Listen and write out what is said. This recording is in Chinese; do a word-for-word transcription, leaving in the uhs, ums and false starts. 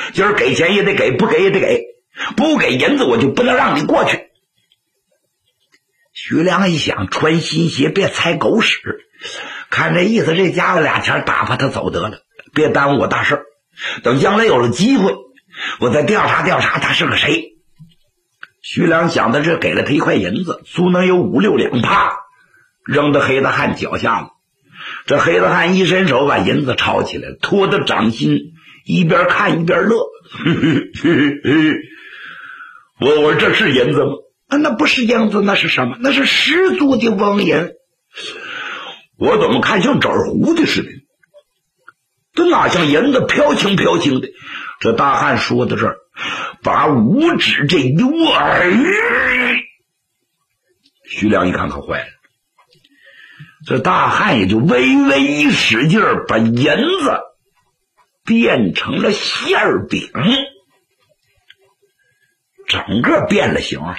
今儿给钱也得给，不给也得给，不给银子我就不能让你过去。徐良一想，穿新鞋别踩狗屎，看这意思，这家伙俩钱打发他走得了，别耽误我大事。等将来有了机会，我再调查调查他是个谁。徐良想的是给了他一块银子，足能有五六两，啪扔到黑大汉脚下了。这黑大汉一伸手把银子抄起来，托到掌心，一边看一边乐。我我这是银子吗？啊，那不是银子，那是什么？那是十足的翁银。我怎么看像纸糊的似的？这哪像银子飘轻飘轻的？这大汉说到这儿，把五指这一握，徐良一看可坏了。这大汉也就微微一使劲儿，把银子变成了馅儿饼，整个变了形了。